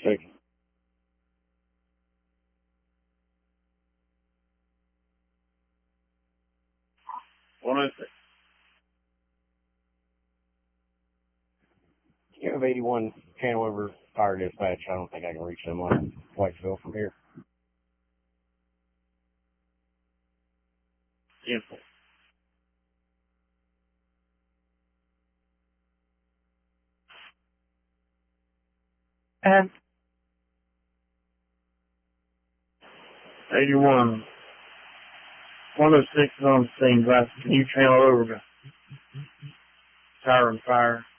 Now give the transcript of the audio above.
second. You have 81 Hanover Fire Dispatch. I don't think I can reach them on Whitesville from here. Simple. And 81. 106 is on the scene. Can you channel over to Siren Fire?